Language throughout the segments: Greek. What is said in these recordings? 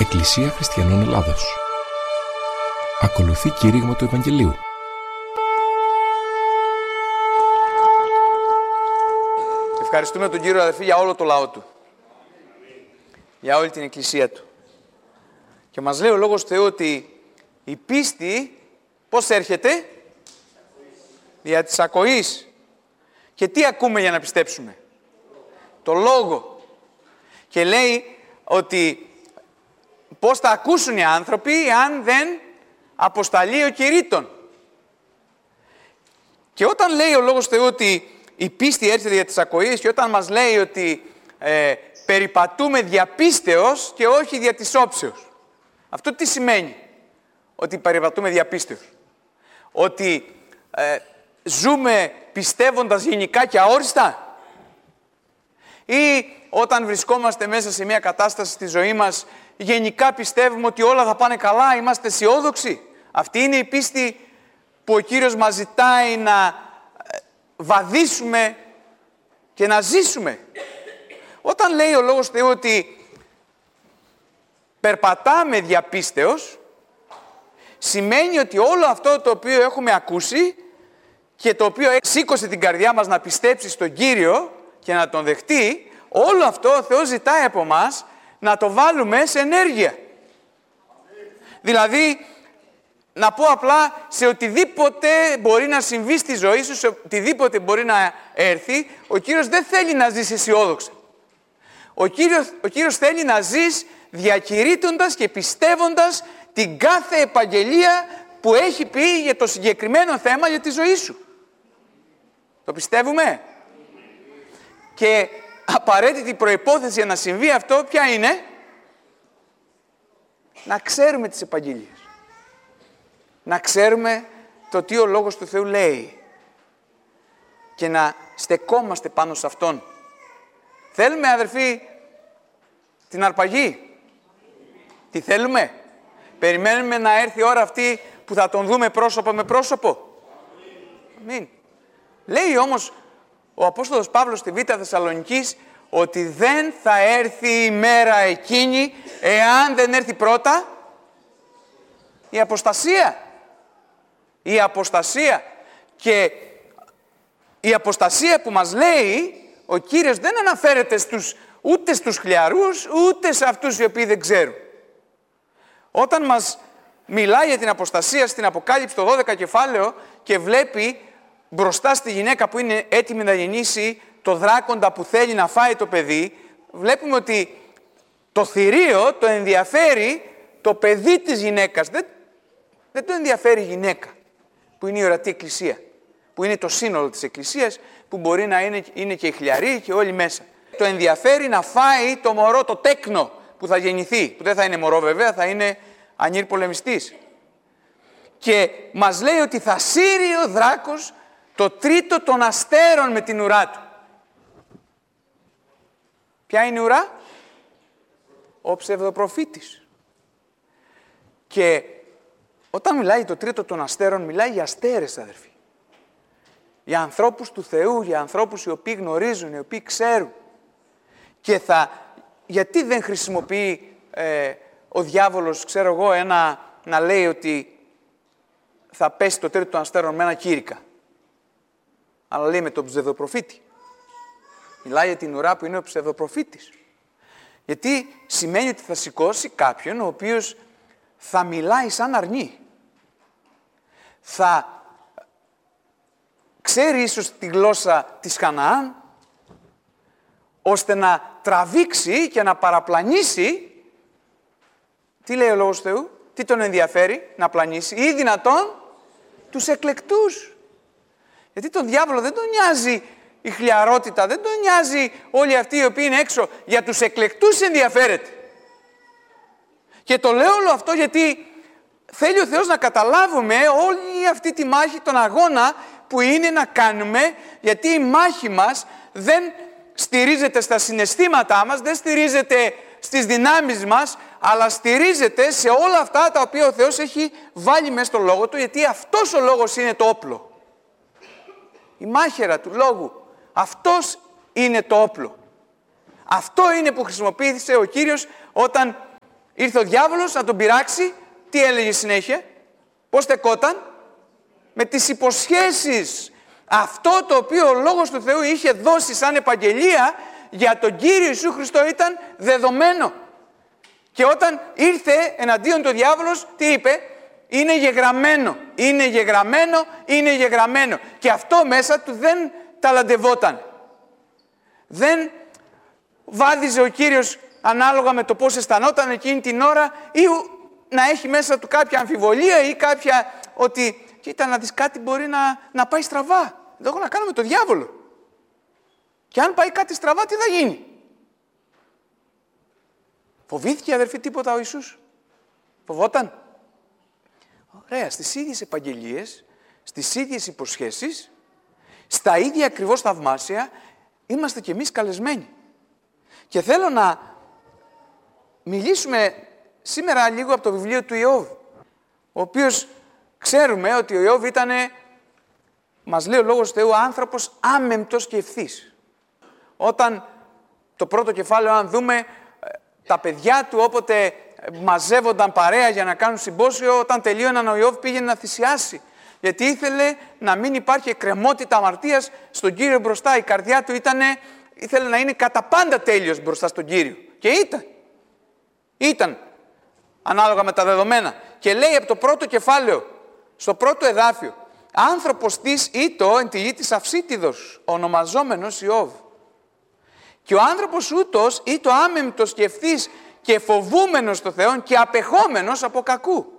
Εκκλησία Χριστιανών Ελλάδος. Ακολουθεί κήρυγμα του Ευαγγελίου. Ευχαριστούμε τον Κύριο, αδελφοί, για όλο το λαό Του. Για όλη την Εκκλησία Του. Και μας λέει ο Λόγος Θεού ότι η πίστη πώς έρχεται? Δια της ακοής. Και τι ακούμε για να πιστέψουμε? Το Λόγο. Και λέει ότι πώς θα ακούσουν οι άνθρωποι αν δεν αποσταλεί ο κηρύττων. Και όταν λέει ο Λόγος Θεού ότι η πίστη έρχεται δια της ακοής και όταν μας λέει ότι περιπατούμε δια πίστεως και όχι δια της όψεως. Αυτό τι σημαίνει? Ότι περιπατούμε δια πίστεως? Ότι ζούμε πιστεύοντας γενικά και αόριστα? Ή όταν βρισκόμαστε μέσα σε μια κατάσταση στη ζωή μας, γενικά πιστεύουμε ότι όλα θα πάνε καλά, είμαστε αισιόδοξοι? Αυτή είναι η πίστη που ο Κύριος μας ζητάει να βαδίσουμε και να ζήσουμε. Όταν λέει ο Λόγος Θεού ότι περπατάμε δια πίστεως, σημαίνει ότι όλο αυτό το οποίο έχουμε ακούσει και το οποίο σήκωσε την καρδιά μας να πιστέψει στον Κύριο και να τον δεχτεί, όλο αυτό ο Θεός ζητάει από μας να το βάλουμε σε ενέργεια. Δηλαδή, να πω απλά, σε οτιδήποτε μπορεί να συμβεί στη ζωή σου, σε οτιδήποτε μπορεί να έρθει, ο Κύριος δεν θέλει να ζεις αισιόδοξα. Ο Κύριος θέλει να ζεις διακηρύττοντας και πιστεύοντας την κάθε επαγγελία που έχει πει για το συγκεκριμένο θέμα για τη ζωή σου. Το πιστεύουμε? Και απαραίτητη προϋπόθεση για να συμβεί αυτό ποια είναι? Να ξέρουμε τις επαγγελίες. Να ξέρουμε το τι ο Λόγος του Θεού λέει και να στεκόμαστε πάνω σε Αυτόν. Θέλουμε, αδερφοί, την αρπαγή? Τι θέλουμε? Περιμένουμε να έρθει η ώρα αυτή που θα τον δούμε πρόσωπο με πρόσωπο? Αμήν. Λέει όμως ο Απόστολος Παύλος στη Β' Θεσσαλονικής ότι δεν θα έρθει η μέρα εκείνη εάν δεν έρθει πρώτα η αποστασία. Η αποστασία. Και η αποστασία που μας λέει ο Κύριος δεν αναφέρεται ούτε στους χλιαρούς ούτε σε αυτούς οι οποίοι δεν ξέρουν. Όταν μας μιλάει για την αποστασία στην Αποκάλυψη το 12 κεφάλαιο και βλέπει μπροστά στη γυναίκα που είναι έτοιμη να γεννήσει το δράκοντα που θέλει να φάει το παιδί, βλέπουμε ότι το θηρίο το ενδιαφέρει το παιδί της γυναίκας. Δεν το ενδιαφέρει η γυναίκα, που είναι η ορατή εκκλησία, που είναι το σύνολο της εκκλησίας, που μπορεί να είναι και οι χλιαροί και όλοι μέσα. Το ενδιαφέρει να φάει το μωρό, το τέκνο που θα γεννηθεί, που δεν θα είναι μωρό βέβαια, θα είναι ανήρ πολεμιστής. Και μας λέει ότι θα σύρει ο δράκος το τρίτο των αστέρων με την ουρά του. Ποια είναι η ουρά? Ο ψευδοπροφήτης. Και όταν μιλάει το τρίτο των αστέρων, μιλάει για αστέρες, αδερφοί. Για ανθρώπους του Θεού, για ανθρώπους οι οποίοι γνωρίζουν, οι οποίοι ξέρουν. Και γιατί δεν χρησιμοποιεί ο διάβολος, ξέρω εγώ, να λέει ότι θα πέσει το τρίτο των αστέρων με ένα κήρυκα. Αλλά λέει με τον ψευδοπροφήτη. Μιλάει για την ουρά που είναι ο ψευδοπροφήτης. Γιατί σημαίνει ότι θα σηκώσει κάποιον ο οποίος θα μιλάει σαν αρνί. Θα ξέρει ίσως τη γλώσσα της Χαναάν, ώστε να τραβήξει και να παραπλανήσει. Τι λέει ο Λόγος Θεού? Τι τον ενδιαφέρει? Να πλανήσει ή δυνατόν τους εκλεκτούς. Γιατί τον διάβολο δεν τον νοιάζει η χλιαρότητα, δεν τον νοιάζει όλοι αυτοί οι οποίοι είναι έξω. Για τους εκλεκτούς ενδιαφέρεται. Και το λέω όλο αυτό γιατί θέλει ο Θεός να καταλάβουμε όλη αυτή τη μάχη, τον αγώνα που είναι να κάνουμε, γιατί η μάχη μας δεν στηρίζεται στα συναισθήματά μας, δεν στηρίζεται στις δυνάμεις μας, αλλά στηρίζεται σε όλα αυτά τα οποία ο Θεός έχει βάλει μέσα στο Λόγο Του, γιατί αυτός ο Λόγος είναι το όπλο. Η μάχαιρα του Λόγου. Αυτός είναι το όπλο. Αυτό είναι που χρησιμοποίησε ο Κύριος όταν Ήρθε ο διάβολος να τον πειράξει, τι έλεγε συνέχεια, πώς στεκόταν, με τις υποσχέσεις. Αυτό το οποίο ο Λόγος του Θεού είχε δώσει σαν επαγγελία για τον Κύριο Ιησού Χριστό ήταν δεδομένο. Και όταν ήρθε εναντίον του διάβολος, τι είπε? Είναι γεγραμμένο, είναι γεγραμμένο, είναι γεγραμμένο. Και αυτό μέσα του δεν ταλαντευόταν. Δεν βάδιζε ο Κύριος ανάλογα με το πώς αισθανόταν εκείνη την ώρα ή να έχει μέσα του κάποια αμφιβολία ή κάποια ότι κοίτα να δεις κάτι μπορεί να πάει στραβά. Δεν έχω να κάνω με το διάβολο. Και αν πάει κάτι στραβά, τι θα γίνει? Φοβήθηκε, αδερφοί, τίποτα ο Ιησούς? Φοβόταν? Ωραία, στις ίδιες επαγγελίες, στις ίδιες υποσχέσεις, στα ίδια ακριβώς θαυμάσια, είμαστε κι εμείς καλεσμένοι. Και θέλω να μιλήσουμε σήμερα λίγο από το βιβλίο του Ιώβ, ο οποίος ξέρουμε ότι ο Ιώβ ήτανε, μας λέει ο Λόγος του Θεού, άνθρωπος άμεμπτος και ευθύς. Όταν το πρώτο κεφάλαιο, αν δούμε, τα παιδιά του όποτε μαζεύονταν παρέα για να κάνουν συμπόσιο, όταν τελείωναν ο Ιώβ πήγαινε να θυσιάσει. Γιατί ήθελε να μην υπάρχει εκκρεμότητα αμαρτίας στον Κύριο μπροστά. Η καρδιά του ήθελε να είναι κατά πάντα τέλειος μπροστά στον Κύριο. Και ήταν ανάλογα με τα δεδομένα. Και λέει από το πρώτο κεφάλαιο, στο πρώτο εδάφιο, άνθρωπος της ήτο εν τη γη της Αυσίτιδος, ονομαζόμενος Ιώβ. Και ο άνθρωπος ούτως ήτο άμεμπτος και ευθύς και φοβούμενος το Θεόν και απεχόμενος από κακού.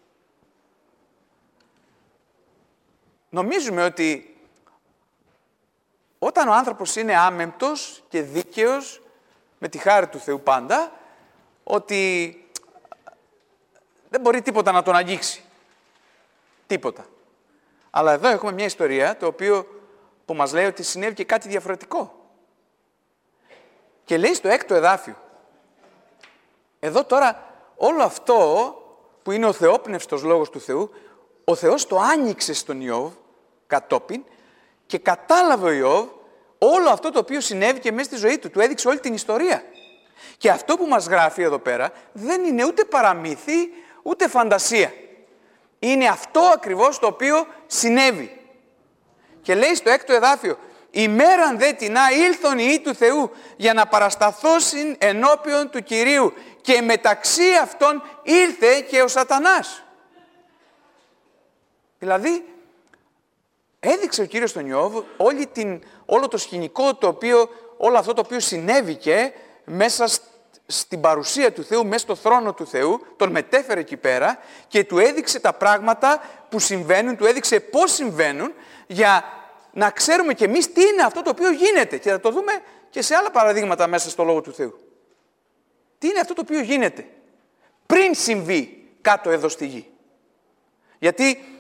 Νομίζουμε ότι όταν ο άνθρωπος είναι άμεμπτος και δίκαιος, με τη χάρη του Θεού πάντα, ότι δεν μπορεί τίποτα να τον αγγίξει. Τίποτα. Αλλά εδώ έχουμε μια ιστορία που μας λέει ότι συνέβη και κάτι διαφορετικό. Και λέει στο 6ο εδάφιο. Εδώ τώρα όλο αυτό που είναι ο θεόπνευστος Λόγος του Θεού, ο Θεός το άνοιξε στον Ιώβ κατόπιν και κατάλαβε ο Ιώβ όλο αυτό το οποίο συνέβη και μέσα στη ζωή του. Του έδειξε όλη την ιστορία. Και αυτό που μας γράφει εδώ πέρα δεν είναι ούτε παραμύθι, ούτε φαντασία. Είναι αυτό ακριβώς το οποίο συνέβη. Και λέει στο 6ο εδάφιο, «Ημέραν δε τινά ήλθον η Υιή του Θεού για να παρασταθώσιν ενώπιον του Κυρίου και μεταξύ αυτών ήρθε και ο Σατανάς». Δηλαδή, έδειξε ο Κύριος στον Ιώβ όλο το σκηνικό όλο αυτό το οποίο συνέβηκε μέσα στην παρουσία του Θεού, μέσα στο θρόνο του Θεού, τον μετέφερε εκεί πέρα και του έδειξε τα πράγματα που συμβαίνουν, του έδειξε πώς συμβαίνουν για να ξέρουμε κι εμείς τι είναι αυτό το οποίο γίνεται. Και θα το δούμε και σε άλλα παραδείγματα μέσα στο Λόγο του Θεού. Τι είναι αυτό το οποίο γίνεται πριν συμβεί κάτω εδώ στη γη. Γιατί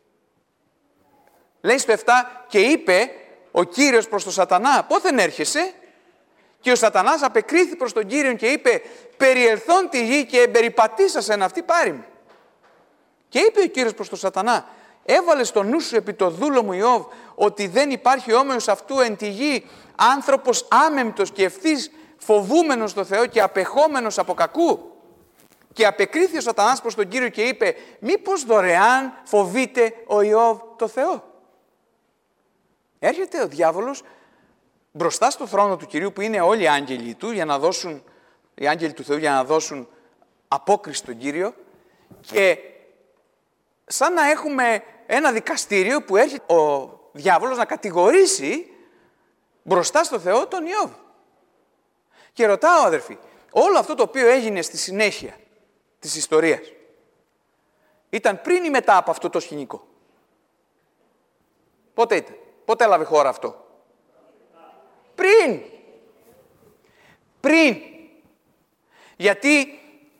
λέει στο 7 και είπε ο Κύριος προς τον Σατανά, πόθεν έρχεσαι? Και ο Σατανάς απεκρίθη προς τον Κύριον και είπε, περιελθόν τη γη και εμπεριπατήσασεν αυτή πάρει μου. Και είπε ο Κύριος προς τον Σατανά, έβαλε στο νου σου επί το δούλο μου Ιώβ ότι δεν υπάρχει όμοιος αυτού εν τη γη άνθρωπος άμεμπτος και ευθύς φοβούμενος το Θεό και απεχόμενος από κακού. Και απεκρίθη ο Σατανάς προς τον Κύριο και είπε, μήπως δωρεάν φοβείται ο Ιώβ το Θεό? Έρχεται ο διάβολος μπροστά στο θρόνο του Κυρίου που είναι όλοι οι άγγελοι του, οι άγγελοι του Θεού για να δώσουν απόκριση στον Κύριο και σαν να έχουμε ένα δικαστήριο που έρχεται ο διάβολος να κατηγορήσει μπροστά στο Θεό τον Ιώβ. Και ρωτάω, αδερφοί, όλο αυτό το οποίο έγινε στη συνέχεια της ιστορίας ήταν πριν ή μετά από αυτό το σκηνικό? Πότε ήταν? Πότε έλαβε χώρα αυτό? Πριν. Γιατί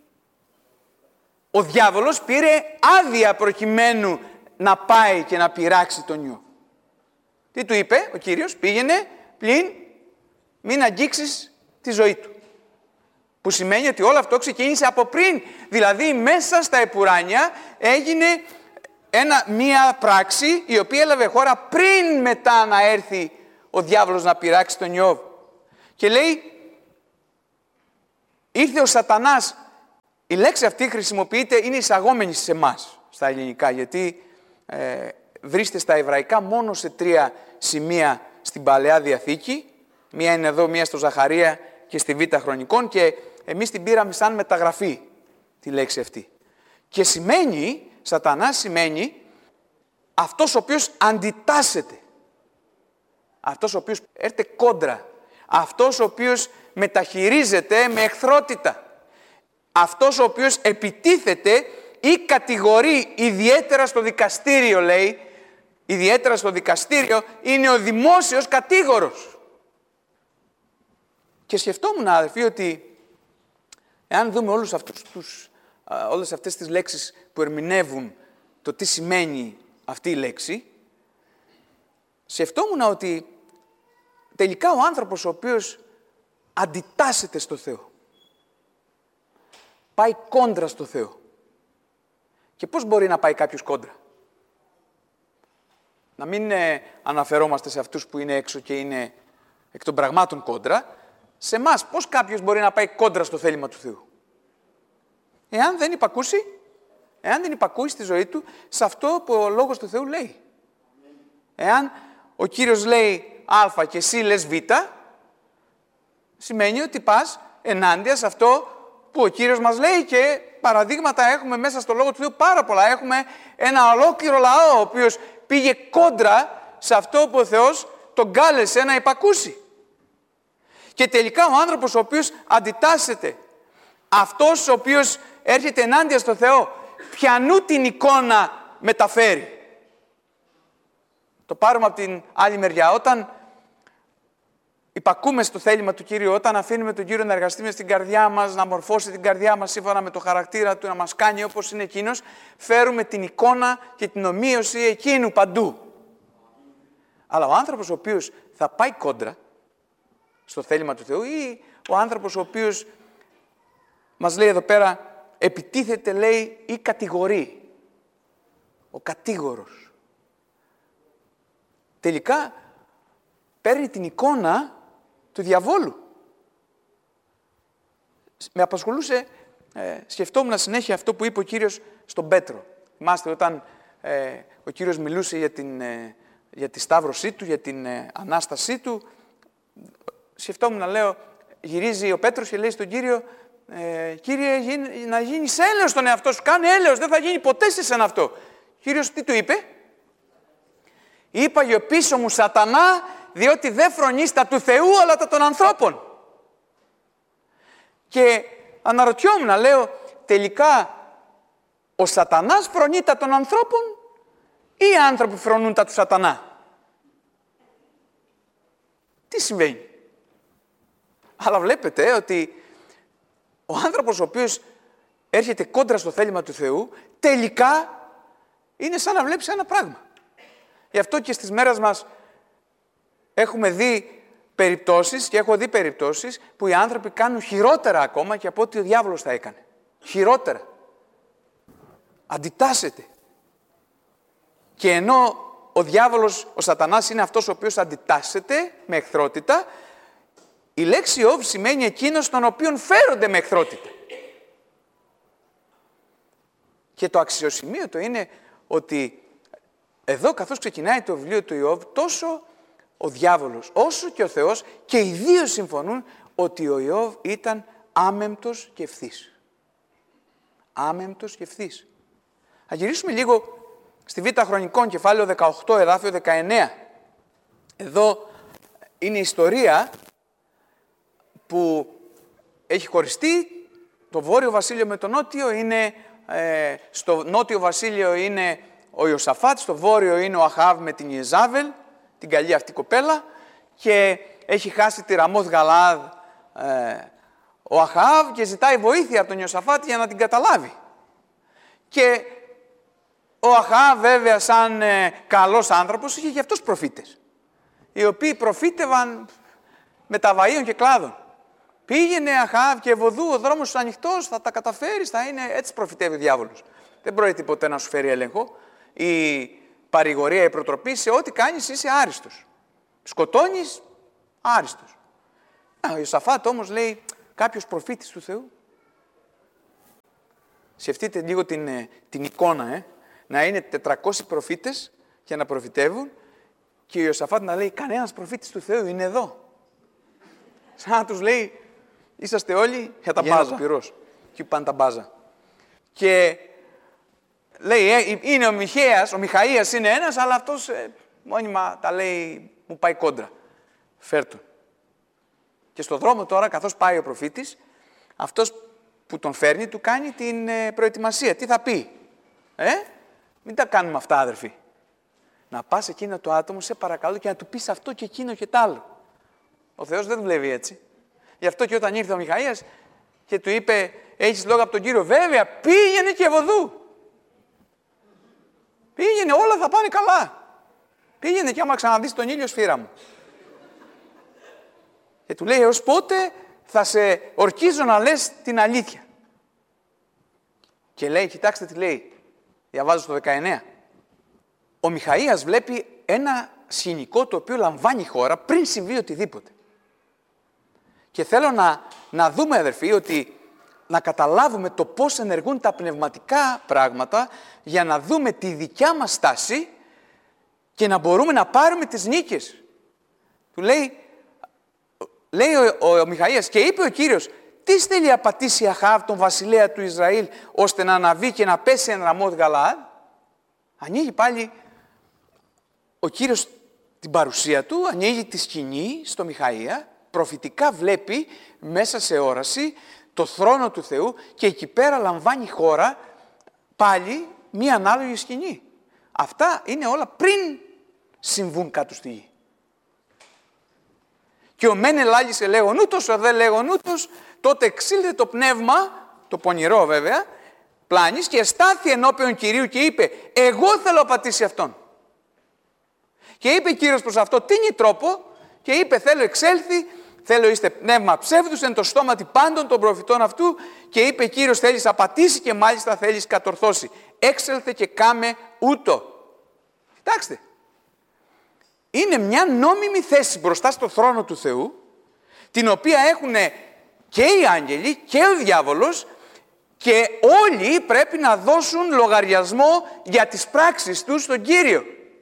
ο διάβολος πήρε άδεια προκειμένου να πάει και να πειράξει τον Ιώβ. Τι του είπε ο Κύριος? Πήγαινε πλην μην αγγίξεις τη ζωή του. Που σημαίνει ότι όλο αυτό ξεκίνησε από πριν. Δηλαδή μέσα στα επουράνια έγινε μία πράξη η οποία έλαβε χώρα πριν μετά να έρθει ο διάβολος να πειράξει τον Ιώβ. Και λέει, ήρθε ο Σατανάς Η λέξη αυτή χρησιμοποιείται, είναι εισαγόμενη σε εμάς, στα ελληνικά, γιατί βρίσκεται στα εβραϊκά μόνο σε 3 σημεία στην Παλαιά Διαθήκη. Μία είναι εδώ, μία στο Ζαχαρία και στη Β' Χρονικών, και εμείς την πήραμε σαν μεταγραφή, τη λέξη αυτή. Και σημαίνει, Σατανάς σημαίνει, αυτός ο οποίος αντιτάσσεται. Αυτός ο οποίος έρχεται κόντρα. Αυτός ο οποίος μεταχειρίζεται με εχθρότητα. Αυτός ο οποίος επιτίθεται ή κατηγορεί, ιδιαίτερα στο δικαστήριο, λέει, ιδιαίτερα στο δικαστήριο, είναι ο δημόσιος κατήγορος. Και σκεφτόμουν, αδελφοί, ότι εάν δούμε όλες αυτές τις λέξεις που ερμηνεύουν το τι σημαίνει αυτή η λέξη, σκεφτόμουν ότι τελικά ο άνθρωπος ο οποίος αντιτάσσεται στο Θεό, πάει κόντρα στο Θεό. Και πώς μπορεί να πάει κάποιος κόντρα? Να μην αναφερόμαστε σε αυτούς που είναι έξω και είναι εκ των πραγμάτων κόντρα. Σε εμάς, πώς κάποιος μπορεί να πάει κόντρα στο θέλημα του Θεού? Εάν δεν υπακούσει, εάν δεν υπακούει στη ζωή του σε αυτό που ο Λόγος του Θεού λέει. Εάν ο Κύριος λέει Α και εσύ λες Β, σημαίνει ότι πας ενάντια σε αυτό που ο Κύριος μας λέει, και παραδείγματα έχουμε μέσα στο Λόγο του Θεού πάρα πολλά. Έχουμε ένα ολόκληρο λαό ο οποίος πήγε κόντρα σε αυτό που ο Θεός τον κάλεσε να υπακούσει. Και τελικά ο άνθρωπος ο οποίος αντιτάσσεται, αυτός ο οποίος έρχεται ενάντια στο Θεό, ποιανού την εικόνα μεταφέρει? Το πάρουμε από την άλλη μεριά. Όταν υπακούμε στο θέλημα του Κύριου, όταν αφήνουμε τον Κύριο να εργαστεί μες στην καρδιά μας, να μορφώσει την καρδιά μας σύμφωνα με το χαρακτήρα του, να μας κάνει όπως είναι εκείνος, φέρουμε την εικόνα και την ομοίωση εκείνου παντού. Αλλά ο άνθρωπος ο οποίος θα πάει κόντρα στο θέλημα του Θεού, ή ο άνθρωπος ο οποίος μας λέει εδώ πέρα, επιτίθεται, λέει, ή κατηγορεί, ο κατήγορος, τελικά παίρνει την εικόνα του διαβόλου. Με απασχολούσε, σκεφτόμουν συνέχεια αυτό που είπε ο Κύριος στον Πέτρο. Θυμάστε όταν ο Κύριος μιλούσε για τη σταύρωσή του, για την Ανάστασή του, σκεφτόμουν, λέω, γυρίζει ο Πέτρος και λέει στον Κύριο, Κύριε, να γίνεις έλεος στον εαυτό σου, κάνε έλεος, δεν θα γίνει ποτέ σε σένα αυτό. Ο Κύριος τι του είπε? Είπαγε πίσω μου Σατανά, διότι δεν φρονείς τα του Θεού, αλλά τα των ανθρώπων. Και αναρωτιόμουν, λέω, τελικά ο Σατανάς φρονεί τα των ανθρώπων ή οι άνθρωποι φρονούν τα του Σατανά? Τι συμβαίνει? Αλλά βλέπετε ότι ο άνθρωπος ο οποίος έρχεται κόντρα στο θέλημα του Θεού, τελικά είναι σαν να βλέπεις ένα πράγμα. Γι' αυτό και στις μέρες μας έχουμε δει περιπτώσεις, και έχω δει περιπτώσεις, που οι άνθρωποι κάνουν χειρότερα ακόμα και από ό,τι ο διάβολος θα έκανε. Χειρότερα. Αντιτάσσεται. Και ενώ ο διάβολος, ο Σατανάς, είναι αυτός ο οποίος αντιτάσσεται με εχθρότητα, η λέξη Ιώβ σημαίνει εκείνος τον οποίον φέρονται με εχθρότητα. Και το αξιοσημείωτο είναι ότι εδώ, καθώς ξεκινάει το βιβλίο του Ιώβ, τόσο ο διάβολος όσο και ο Θεός, και οι δύο συμφωνούν ότι ο Ιώβ ήταν άμεμπτος και ευθύς. Άμεμπτος και ευθύς. Θα γυρίσουμε λίγο στη Β' Χρονικών, κεφάλαιο 18, εδάφιο 19. Εδώ είναι η ιστορία που έχει χωριστεί το βόρειο βασίλειο με το νότιο. Είναι, στο νότιο βασίλειο είναι ο Ιωσαφάτ, στο βόρειο είναι ο Αχάβ με την Ιεζάβελ, την καλή αυτή κοπέλα, και έχει χάσει τη Ραμόθ Γαλαάδ ο Αχάβ και ζητάει βοήθεια από τον Ιωσαφάτ για να την καταλάβει. Και ο Αχάβ, βέβαια, σαν καλός άνθρωπος, είχε και αυτός προφήτες, οι οποίοι προφήτευαν με τα βαΐων και κλάδων. Πήγαινε Αχάβ και ευωδού, ο δρόμος σου ανοιχτός, θα τα καταφέρεις, θα είναι. Έτσι προφητεύει ο διάβολος. Δεν πρόκειται ποτέ να σου φέρει έλεγχο. Η παρηγορία, η προτροπή, σε ό,τι κάνεις είσαι άριστος. Σκοτώνεις, άριστος. Ο Ιωσαφάτ όμως λέει, κάποιος προφήτης του Θεού Σκεφτείτε λίγο την εικόνα, να είναι 400 προφήτες και να προφητεύουν και ο Ιωσαφάτ να λέει κανένας προφήτης του Θεού είναι εδώ. Σαν να τους λέει είσαστε όλοι για τα μπάζα. Πυρός. Και πάνε τα μπάζα. Και λέει είναι ο Μιχαΐας είναι ένας, αλλά αυτός μόνιμα τα λέει μου πάει κόντρα. Φέρ' Και στο δρόμο τώρα, καθώς πάει ο προφήτης, αυτός που τον φέρνει του κάνει την προετοιμασία. Τι θα πει? Μην τα κάνουμε αυτά, αδερφοί. Να πας εκείνο το άτομο, σε παρακαλώ, και να του πεις αυτό και εκείνο και τ' άλλο. Ο Θεός δεν δουλεύει έτσι. Γι' αυτό και όταν ήρθε ο Μιχαΐας και του είπε, έχεις λόγο από τον Κύριο, βέβαια, πήγαινε και βοδού. Πήγαινε, όλα θα πάνε καλά. Πήγαινε και άμα ξαναδείς τον ήλιο σφύρα μου. Και του λέει, έως πότε θα σε ορκίζω να λες την αλήθεια. Και λέει, κοιτάξτε τι λέει, διαβάζω στο 19. Ο Μιχαΐας βλέπει ένα σκηνικό το οποίο λαμβάνει η χώρα πριν συμβεί οτιδήποτε. Και θέλω να δούμε, αδερφοί, ότι να καταλάβουμε το πώς ενεργούν τα πνευματικά πράγματα για να δούμε τη δικιά μας στάση και να μπορούμε να πάρουμε τις νίκες. Του λέει ο Μιχαΐας, και είπε ο Κύριος, τι στέλνει απατήσει Αχάβ τον βασιλέα του Ισραήλ, ώστε να αναβεί και να πέσει εν Ραμότ Γαλαάδ? Ανοίγει πάλι ο Κύριος την παρουσία του, ανοίγει τη σκηνή στο Μιχαΐα, προφητικά βλέπει μέσα σε όραση το θρόνο του Θεού και εκεί πέρα λαμβάνει χώρα πάλι μία ανάλογη σκηνή. Αυτά είναι όλα πριν συμβούν κάτω στη γη. Και ο μεν ελάγησε λέγον ούτως, ο δε λέγον ούτως, τότε εξήλθε το πνεύμα, το πονηρό βέβαια, πλάνης, και στάθη ενώπιον Κυρίου και είπε, εγώ θέλω απατήσει αυτόν. Και είπε Κύριος προς αυτό, τίνει τρόπο, και είπε, θέλω εξέλθει, θέλω είστε πνεύμα ψεύδους εν το στόματι πάντων των προφητών αυτού, και είπε Κύριος, θέλεις απατήσει και μάλιστα θέλεις κατορθώσει. Έξελθε και κάμε ούτω. Κοιτάξτε. Είναι μια νόμιμη θέση μπροστά στο θρόνο του Θεού, την οποία έχουν και οι άγγελοι και ο διάβολος, και όλοι πρέπει να δώσουν λογαριασμό για τις πράξεις τους στον Κύριο.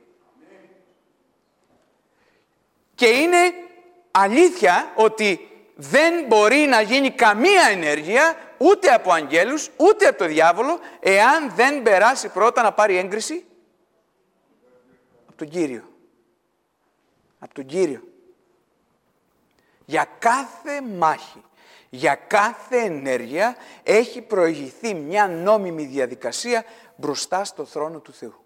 Και είναι αλήθεια ότι δεν μπορεί να γίνει καμία ενέργεια ούτε από αγγέλους ούτε από το διάβολο εάν δεν περάσει πρώτα να πάρει έγκριση από τον Κύριο. Από τον Κύριο. Για κάθε μάχη, για κάθε ενέργεια έχει προηγηθεί μια νόμιμη διαδικασία μπροστά στο θρόνο του Θεού.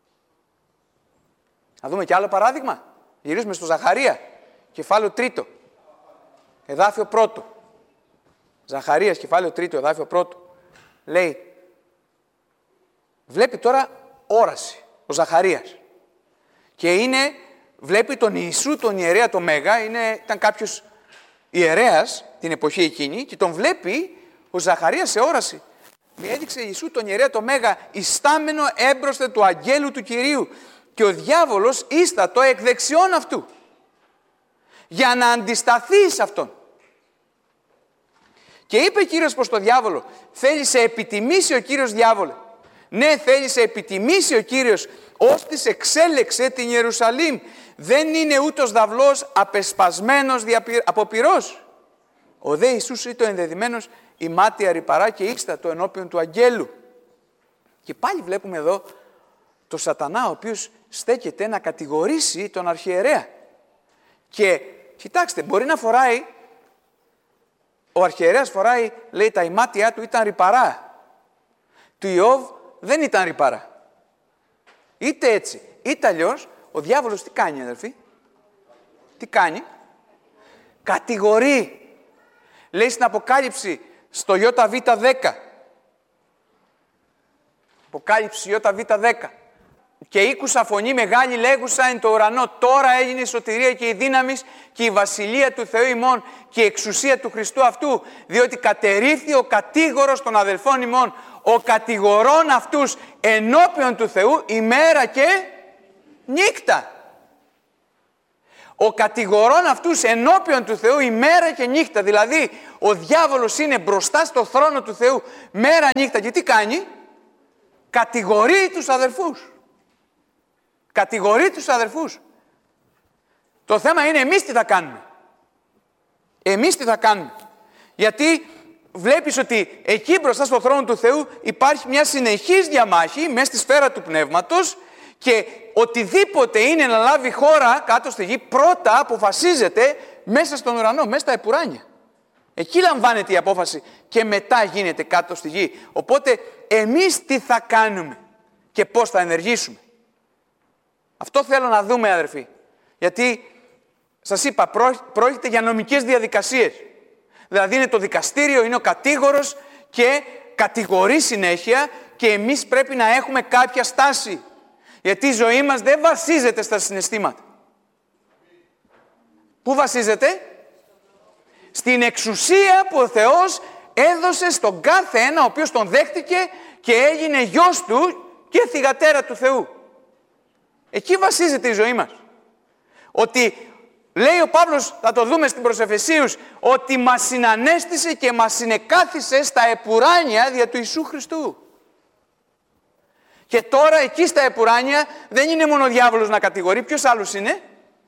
Να δούμε κι άλλο παράδειγμα. Γυρίζουμε στο Ζαχαρία, κεφάλαιο 3, εδάφιο 1. Ζαχαρίας, κεφάλαιο 3, εδάφιο 1. Λέει, βλέπει τώρα όραση ο Ζαχαρίας. Και βλέπει τον Ιησού, τον ιερέα, το Μέγα, ήταν κάποιος ιερέας την εποχή εκείνη, και τον βλέπει ο Ζαχαρίας σε όραση. Έδειξε Ιησού τον ιερέα, το Μέγα, ιστάμενο έμπροστε του αγγέλου του Κυρίου, και ο διάβολος ίστατο εκ δεξιών αυτού, για να αντισταθεί σε αυτόν. Και είπε Κύριος προς τον διάβολο, θέλει σε επιτιμήσει ο Κύριος διάβολε? Ναι, θέλει σε επιτιμήσει ο Κύριος, ώστις εξέλεξε την Ιερουσαλήμ. Δεν είναι ούτως δαυλός απεσπασμένος από πυρός. Ο δε Ιησούς ήταν ενδεδειμένος η μάτια ρυπαρά και ύξτατο ενώπιον του αγγέλου. Και πάλι βλέπουμε εδώ το σατανά, ο οποίος στέκεται να κατηγορήσει τον αρχιερέα. Και κοιτάξτε, μπορεί να φοράει, ο αρχιερέας φοράει, λέει, τα ημάτια του ήταν ρυπαρά. Του Ιώβ δεν ήταν ρυπαρά. Είτε έτσι, είτε αλλιώς, ο διάβολος τι κάνει, αδελφοί? Τι κάνει? Κατηγορεί. Λέει στην Αποκάλυψη, στο ΙΒ10. Αποκάλυψη ΙΒ10. Και ήκουσα φωνή μεγάλη λέγουσα εν το ουρανό, τώρα έγινε η σωτηρία και η δύναμις και η βασιλεία του Θεού ημών και η εξουσία του Χριστού αυτού, διότι κατερρήθη ο κατήγορος των αδελφών ημών, ο κατηγορών αυτούς ενώπιον του Θεού ημέρα και νύχτα. ο κατηγορών αυτούς ενώπιον του Θεού ημέρα και νύχτα. Δηλαδή, ο διάβολος είναι μπροστά στο θρόνο του Θεού μέρα νύχτα και τι κάνει? Κατηγορεί τους αδερφούς. Κατηγορεί τους αδερφούς. Το θέμα είναι εμείς τι θα κάνουμε. Εμείς τι θα κάνουμε. Γιατί βλέπεις ότι εκεί μπροστά στο θρόνο του Θεού υπάρχει μια συνεχής διαμάχη μέσα στη σφαίρα του πνεύματος και οτιδήποτε είναι να λάβει χώρα κάτω στη γη πρώτα αποφασίζεται μέσα στον ουρανό, μέσα στα επουράνια. Εκεί λαμβάνεται η απόφαση και μετά γίνεται κάτω στη γη. Οπότε εμείς τι θα κάνουμε και πώς θα ενεργήσουμε. Αυτό θέλω να δούμε, αδερφοί. Γιατί σας είπα, πρόκειται για νομικές διαδικασίες. Δηλαδή είναι το δικαστήριο, είναι ο κατήγορος και κατηγορεί συνέχεια και εμείς πρέπει να έχουμε κάποια στάση. Γιατί η ζωή μας δεν βασίζεται στα συναισθήματα. Πού βασίζεται? Στην εξουσία που ο Θεός έδωσε στον κάθε ένα ο οποίος τον δέχτηκε και έγινε γιος του και θυγατέρα του Θεού. Εκεί βασίζεται η ζωή μας. Ότι λέει ο Παύλος, θα το δούμε στην προς Εφεσίους, ότι μας συνανέστησε και μας συνεκάθισε στα επουράνια δια του Ιησού Χριστού. Και τώρα εκεί στα επουράνια δεν είναι μόνο ο διάβολος να κατηγορεί. Ποιος άλλος είναι?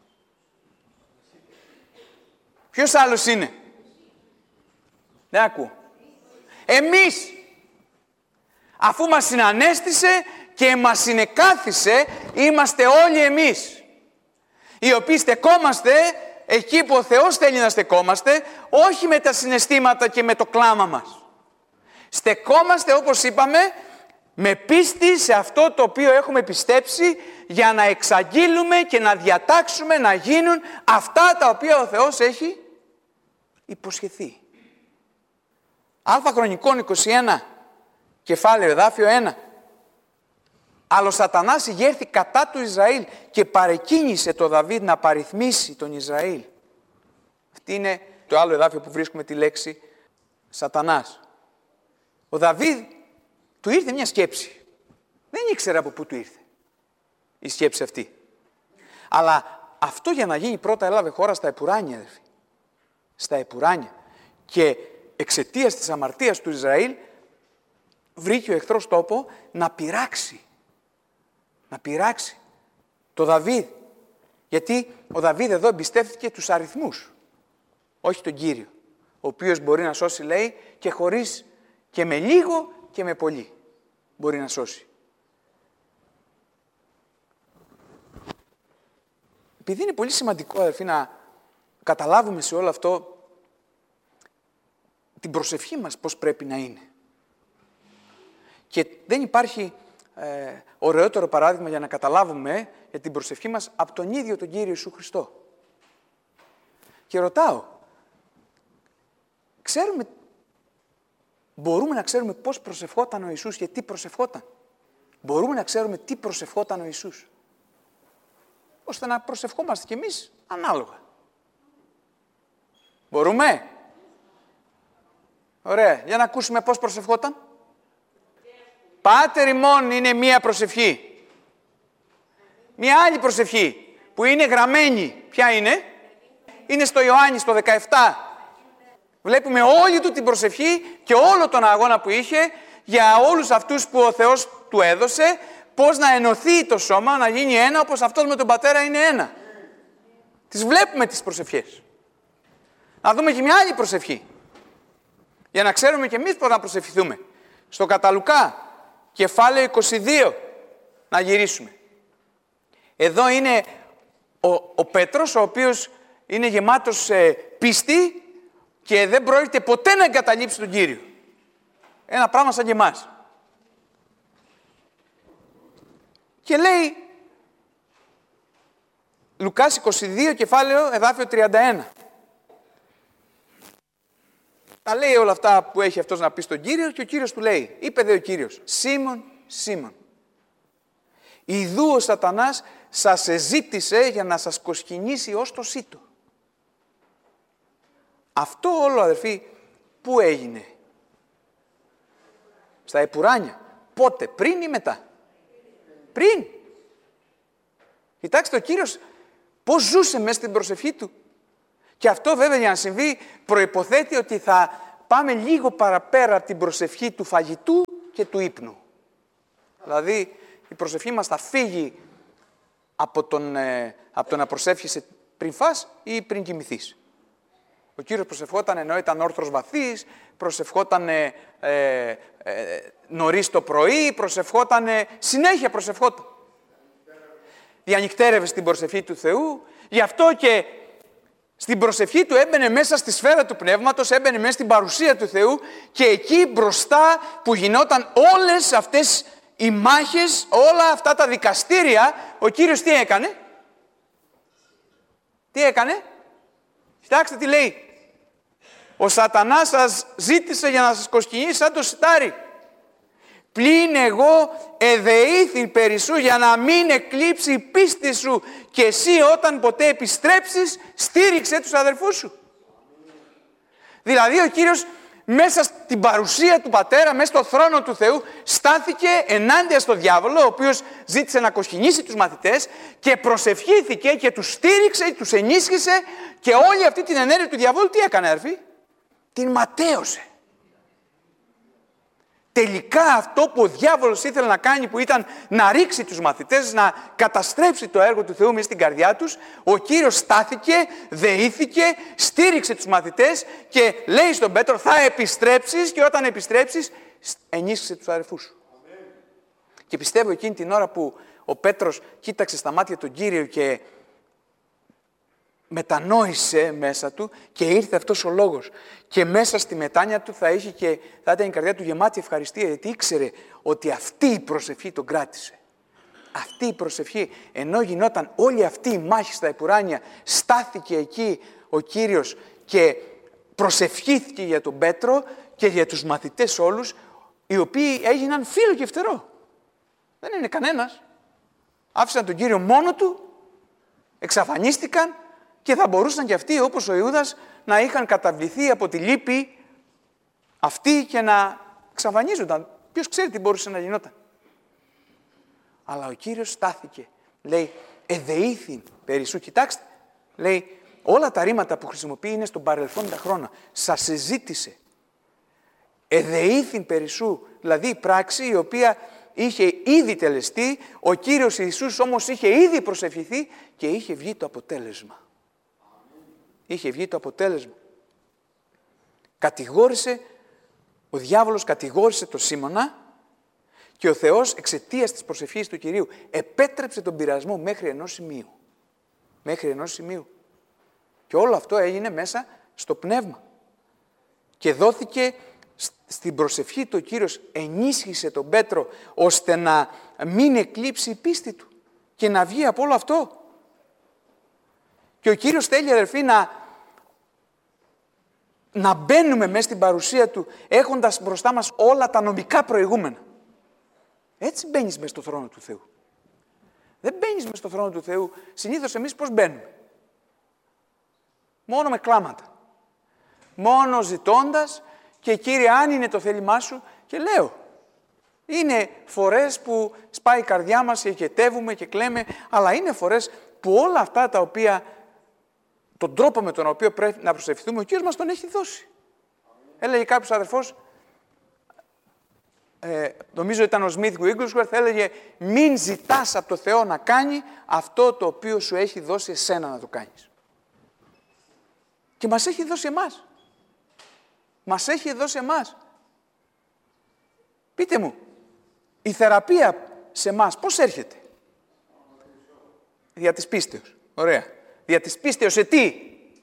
Ποιος άλλος είναι? Δεν ακούω. Εμείς. Αφού μας συνανέστησε και μας συνεκάθισε, είμαστε όλοι εμείς. Οι οποίοι στεκόμαστε εκεί που ο Θεός θέλει να στεκόμαστε, όχι με τα συναισθήματα και με το κλάμα μας. Στεκόμαστε, όπως είπαμε, με πίστη σε αυτό το οποίο έχουμε πιστέψει για να εξαγγείλουμε και να διατάξουμε να γίνουν αυτά τα οποία ο Θεός έχει υποσχεθεί. Χρονικών 21, κεφάλαιο, εδάφιο 1. Αλλά ο Σατανάς ηγέρθη κατά του Ισραήλ και παρεκκίνησε το Δαβίδ να παριθμίσει τον Ισραήλ. Αυτή είναι το άλλο εδάφιο που βρίσκουμε τη λέξη Σατανάς. Ο Δαβίδ του ήρθε μια σκέψη. Δεν ήξερε από πού του ήρθε η σκέψη αυτή. Αλλά αυτό για να γίνει πρώτα έλαβε χώρα στα επουράνια, αδελφοί. Στα επουράνια. Και εξαιτίας της αμαρτίας του Ισραήλ βρήκε ο εχθρός τόπο να πειράξει. Να πειράξει το Δαβίδ. Γιατί ο Δαβίδ εδώ εμπιστεύτηκε τους αριθμούς. Όχι τον Κύριο. Ο οποίος μπορεί να σώσει, λέει, και χωρίς και με λίγο και με πολύ. Μπορεί να σώσει. Επειδή είναι πολύ σημαντικό, αδελφοί, να καταλάβουμε σε όλο αυτό την προσευχή μας πώς πρέπει να είναι. Και δεν υπάρχει ωραιότερο παράδειγμα για να καταλάβουμε για την προσευχή μας από τον ίδιο τον Κύριο Ιησού Χριστό. Και ρωτάω, μπορούμε να ξέρουμε πώς προσευχόταν ο Ιησούς και τι προσευχόταν? Μπορούμε να ξέρουμε τι προσευχόταν ο Ιησούς, ώστε να προσευχόμαστε κι εμείς ανάλογα. Μπορούμε? Ωραία. Για να ακούσουμε πώς προσευχόταν. Πάτερ ημών είναι μία προσευχή. Μία άλλη προσευχή που είναι γραμμένη. Ποια είναι? Είναι στο Ιωάννη στο 17. Βλέπουμε όλη του την προσευχή και όλο τον αγώνα που είχε για όλους αυτούς που ο Θεός του έδωσε, πώς να ενωθεί το σώμα, να γίνει ένα, όπως αυτός με τον Πατέρα είναι ένα. Τις βλέπουμε τις προσευχές. Να δούμε και μια άλλη προσευχή, για να ξέρουμε και εμείς πώς να προσευχηθούμε. Στο κατά Λουκά, κεφάλαιο 22, να γυρίσουμε. Εδώ είναι ο Πέτρος, ο οποίος είναι γεμάτος πίστη και δεν πρόκειται ποτέ να εγκαταλείψει τον Κύριο. Ένα πράγμα σαν και εμάς. Και λέει, Λουκάς 22, κεφάλαιο, εδάφιο 31. Τα λέει όλα αυτά που έχει αυτός να πει στον Κύριο και ο Κύριος του λέει, είπε δε ο Κύριος, Σίμων, Σίμων, ιδού ο Σατανάς σας εζήτησε για να σας κοσκινήσει ως το σύτο. Αυτό όλο, αδερφοί, πού έγινε? Στα επουράνια. Πότε, πριν ή μετά? Πριν. Κοιτάξτε, ο Κύριος Πώς ζούσε μέσα στην προσευχή του. Και αυτό βέβαια για να συμβεί προϋποθέτει ότι θα πάμε λίγο παραπέρα από την προσευχή του φαγητού και του ύπνου. Δηλαδή η προσευχή μας θα φύγει από το να προσεύχεσαι πριν φας ή πριν κοιμηθείς. Ο Κύριος προσευχόταν ενώ ήταν όρθρος βαθύς, προσευχόταν νωρίς το πρωί, συνέχεια προσευχόταν. Διανυκτέρευε στην προσευχή του Θεού, γι' αυτό και στην προσευχή του έμπαινε μέσα στη σφαίρα του Πνεύματος, έμπαινε μέσα στην παρουσία του Θεού και εκεί μπροστά που γινόταν όλες αυτές οι μάχες, όλα αυτά τα δικαστήρια, ο Κύριος τι έκανε. Τι έκανε. Κοιτάξτε τι λέει. Ο σατανάς σας ζήτησε για να σας κοσκινήσει σαν το σιτάρι. Πλην εγώ εδεήθην περί σου για να μην εκλείψει η πίστη σου και εσύ όταν ποτέ επιστρέψεις στήριξε τους αδερφούς σου. Δηλαδή ο Κύριος μέσα στην παρουσία του Πατέρα, μέσα στο θρόνο του Θεού στάθηκε ενάντια στο διάβολο, ο οποίος ζήτησε να κοσκινήσει τους μαθητές και προσευχήθηκε και τους στήριξε, τους ενίσχυσε και όλη αυτή την ενέργεια του διαβόλου τι έκανε αδερφοί. Την ματαίωσε. Τελικά αυτό που ο διάβολος ήθελε να κάνει, που ήταν να ρίξει τους μαθητές, να καταστρέψει το έργο του Θεού μέσα στην καρδιά τους, ο Κύριος στάθηκε, δεήθηκε, στήριξε τους μαθητές και λέει στον Πέτρο θα επιστρέψεις και όταν επιστρέψεις ενίσχυσε τους αδερφούς σου. Και πιστεύω εκείνη την ώρα που ο Πέτρος κοίταξε στα μάτια τον Κύριο και μετανόησε μέσα του και ήρθε αυτός ο λόγος. Και μέσα στη μετάνοια του θα ήταν η καρδιά του γεμάτη ευχαριστία, γιατί ήξερε ότι αυτή η προσευχή τον κράτησε. Αυτή η προσευχή, ενώ γινόταν όλη αυτή η μάχη στα επουράνια, στάθηκε εκεί ο Κύριος και προσευχήθηκε για τον Πέτρο και για τους μαθητές όλους, οι οποίοι έγιναν φίλο και φτερό. Δεν είναι κανένας. Άφησαν τον Κύριο μόνο του, εξαφανίστηκαν, και θα μπορούσαν και αυτοί, όπως ο Ιούδας, να είχαν καταβληθεί από τη λύπη αυτή και να εξαφανίζονταν. Ποιος ξέρει τι μπορούσε να γινόταν. Αλλά ο Κύριος στάθηκε. Λέει, εδεήθην περί σου. Κοιτάξτε, λέει, όλα τα ρήματα που χρησιμοποιεί είναι στον παρελθόντα χρόνο. Σας εζήτησε. Εδεήθην περί σου. Δηλαδή η πράξη η οποία είχε ήδη τελεστεί, ο Κύριος Ιησούς όμως είχε ήδη προσευχηθεί και είχε βγει το αποτέλεσμα. Είχε βγει το αποτέλεσμα. Ο διάβολος κατηγόρησε τον Σίμωνα και ο Θεός εξαιτίας της προσευχής του Κυρίου επέτρεψε τον πειρασμό μέχρι ενός σημείου. Μέχρι ενός σημείου. Και όλο αυτό έγινε μέσα στο πνεύμα. Και δόθηκε στην προσευχή του ο Κύριος, ενίσχυσε τον Πέτρο ώστε να μην εκλείψει η πίστη του και να βγει από όλο αυτό. Και ο Κύριος θέλει, αδερφοί, να μπαίνουμε μέσα στην παρουσία Του έχοντας μπροστά μας όλα τα νομικά προηγούμενα. Έτσι μπαίνεις μέσα στο θρόνο του Θεού. Δεν μπαίνεις μέσα στο θρόνο του Θεού. Συνήθως εμείς πώς μπαίνουμε. Μόνο με κλάματα. Μόνο ζητώντας και Κύριε αν είναι το θέλημά Σου και λέω. Είναι φορές που σπάει η καρδιά μας και οικετεύουμε και κλαίμε, αλλά είναι φορές που όλα αυτά τα οποία, τον τρόπο με τον οποίο πρέπει να προσευχηθούμε, ο Κύριος μας τον έχει δώσει. Έλεγε κάποιος αδερφός, νομίζω ήταν ο Σμιθ Wigglesworth, έλεγε μην ζητάς από το Θεό να κάνει αυτό το οποίο σου έχει δώσει εσένα να το κάνεις. Και μας έχει δώσει εμάς. Μας έχει δώσει εμάς. Πείτε μου, η θεραπεία σε εμάς πώς έρχεται? Δια της πίστεως. Ωραία. Δια της πίστεως σε τι?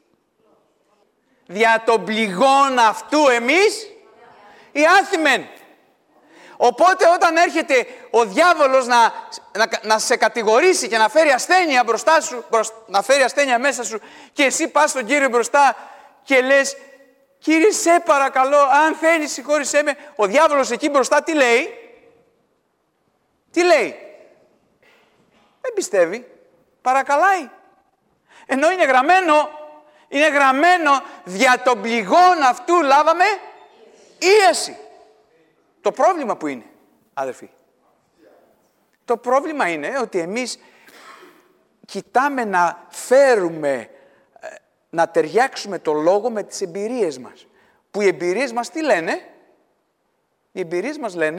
Δια των πληγών αυτού εμείς οι άθιμεν. Οπότε όταν έρχεται ο διάβολος να σε κατηγορήσει και να φέρει ασθένεια μπροστά σου, να φέρει ασθένεια μέσα σου και εσύ πας στον Κύριο μπροστά και λες Κύριε σε παρακαλώ, αν θέλεις συγχώρησέ με, ο διάβολος εκεί μπροστά τι λέει? Τι λέει? Δεν πιστεύει, παρακαλάει. Ενώ είναι γραμμένο δια των πληγών αυτού λάβαμε ίαση. Το πρόβλημα που είναι, αδερφοί? Το πρόβλημα είναι ότι εμείς κοιτάμε να φέρουμε, να ταιριάξουμε το λόγο με τις εμπειρίες μας. Που οι εμπειρίες μας τι λένε? Οι εμπειρίες μας λένε